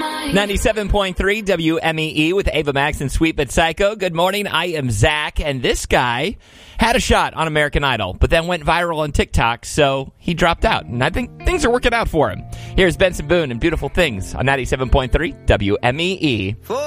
97.3 WMEE with Ava Max and Sweet But Psycho. Good morning. I am Zach, and this guy had a shot on American Idol, but then went viral on TikTok, so he dropped out. And I think things are working out for him. Here's Benson Boone and Beautiful Things on 97.3 WMEE.